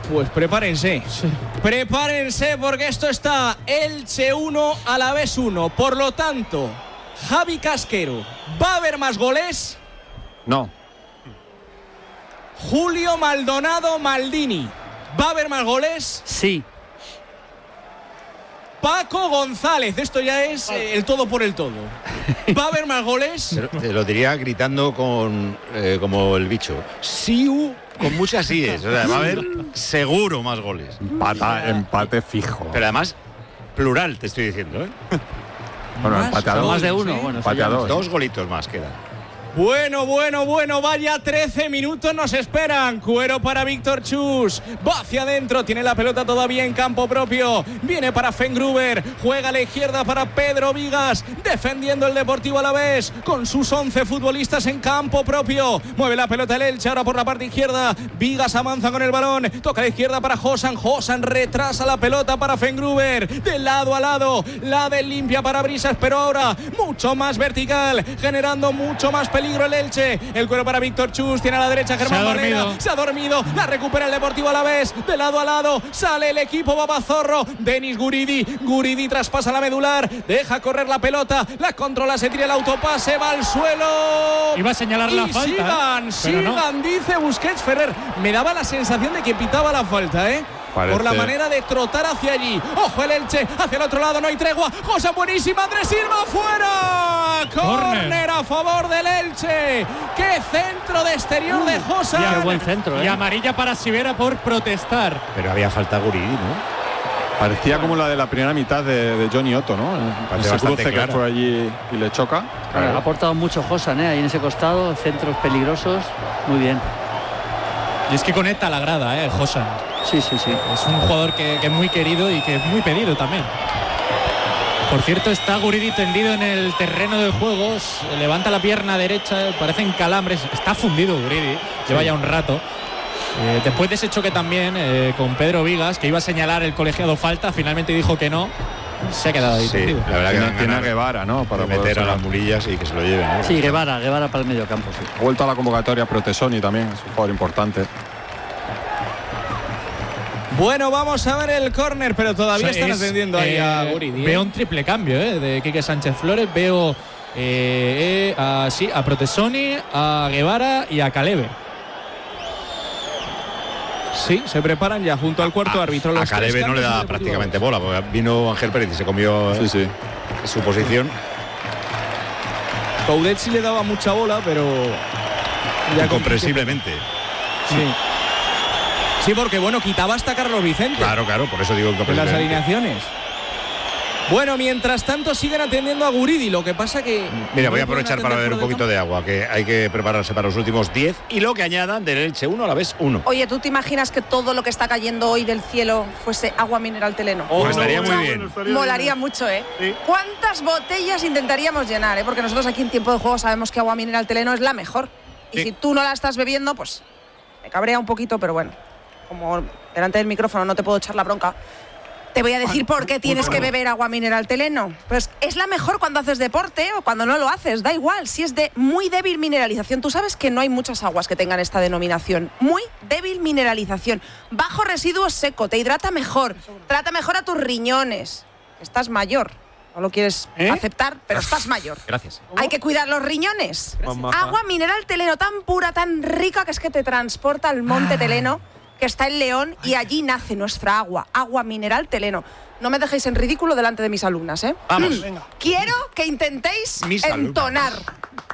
Pues prepárense. Sí. Prepárense porque esto está Elche 1, Alavés 1. Por lo tanto, Javi Casquero, ¿va a haber más goles? No. Julio Maldonado Maldini, ¿va a haber más goles? Sí. Paco González, esto ya es el todo por el todo. ¿Va a haber más goles? Te lo diría gritando como el bicho. Siu, con muchas síes. O sea, va a haber seguro más goles. Empate fijo. Pero además, plural, te estoy diciendo, ¿eh? Bueno, empate a dos. Más de uno. Bueno, empate a dos. 2 golitos más quedan. Bueno, vaya 13 minutos nos esperan. Cuero para Víctor Chus, va hacia adentro, tiene la pelota todavía en campo propio, viene para Fengruber, juega a la izquierda para Pedro Vigas, defendiendo el Deportivo Alavés con sus 11 futbolistas en campo propio, mueve la pelota el Elche ahora por la parte izquierda, Vigas avanza con el balón, toca a la izquierda para Josan retrasa la pelota para Fengruber, de lado a lado, la del limpia para Brisas, pero ahora mucho más vertical, generando mucho más peligro el Elche, el cuero para Víctor Chus, tiene a la derecha Germán Valera, se ha dormido, la recupera el Deportivo Alavés, de lado a lado, sale el equipo Babazorro, Denis Guridi traspasa la medular, deja correr la pelota, la controla, se tira el autopase, va al suelo. Iba a señalar la falta. Sigan, dice Busquets Ferrer. Me daba la sensación de que pitaba la falta, por la manera de trotar hacia allí. Ojo el Elche, hacia el otro lado, no hay tregua. José buenísima, Andrés Silva fuera. Córner a favor del Elche. Qué centro de exterior de José. Qué buen centro, Y amarilla para Sivera por protestar. Pero había falta Guridi, ¿no? Parecía como la de la primera mitad de Johnny Otto, ¿no? Ese cruce que fue allí y le choca. Ha aportado mucho Josan, ahí en ese costado, centros peligrosos, muy bien. Y es que conecta la grada, Josan. Sí. Es un jugador que es muy querido y que es muy pedido también. Por cierto, está Guridi tendido en el terreno de juego, levanta la pierna derecha, parecen calambres, está fundido Guridi, lleva ya un rato. Después de ese choque también con Pedro Vigas, que iba a señalar el colegiado falta, finalmente dijo que no, se ha quedado ahí tendido. La verdad que tiene a Guevara, ¿no? Para meter a las mulillas y que se lo lleven, ¿no? Sí, Guevara para el medio campo. Sí. Ha vuelto a la convocatoria Protesoni también, es un jugador importante. Bueno, vamos a ver el córner, pero todavía están atendiendo ahí a Guridi. Veo un triple cambio de Quique Sánchez Flores. Veo a Protesoni, a Guevara y a Caleve. Sí, se preparan ya junto al cuarto árbitro. A Caleve no le da prácticamente bola, porque vino Ángel Pérez y se comió su posición. Coudet sí le daba mucha bola, pero ya incomprensiblemente. Sí, porque quitaba hasta Carlos Vicente. Claro, por eso digo en las alineaciones. Bueno, mientras tanto siguen atendiendo a Guridi, lo que pasa que... Mira, voy a aprovechar para beber un poquito de agua, que hay que prepararse para los últimos 10 y lo que añadan del Elche 1 Alavés 1. Oye, ¿tú te imaginas que todo lo que está cayendo hoy del cielo fuese agua mineral Teleno? Pues estaría muy bien. Molaría mucho, ¿eh? ¿Cuántas botellas intentaríamos llenar, Porque nosotros aquí en Tiempo de Juego sabemos que agua mineral Teleno es la mejor. Y si tú no la estás bebiendo, pues me cabrea un poquito, pero bueno, como delante del micrófono no te puedo echar la bronca, te voy a decir por qué tienes que beber agua mineral Teleno. Pues es la mejor cuando haces deporte o cuando no lo haces, da igual, si es de muy débil mineralización. Tú sabes que no hay muchas aguas que tengan esta denominación. Muy débil mineralización. Bajo residuo seco, te hidrata mejor, trata mejor a tus riñones. Estás mayor, no lo quieres aceptar, pero estás mayor. Gracias. Hay que cuidar los riñones. Agua mineral Teleno, tan pura, tan rica, que es que te transporta al monte Teleno, que está en León, y allí nace nuestra agua mineral Teleno. No me dejéis en ridículo delante de mis alumnas, Vamos. Quiero que intentéis entonar.